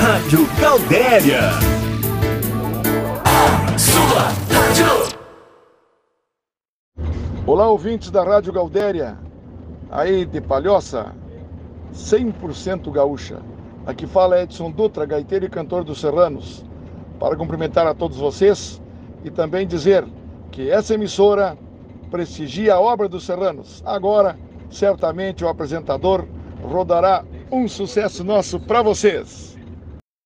Rádio Galdéria. Sua rádio. Olá, ouvintes da Rádio Galdéria. Aí de Palhoça, 100% gaúcha. Aqui fala Edson Dutra, gaiteiro e cantor dos Serranos. Para cumprimentar a todos vocês e também dizer que essa emissora prestigia a obra dos Serranos. Agora, certamente o apresentador rodará um sucesso nosso para vocês.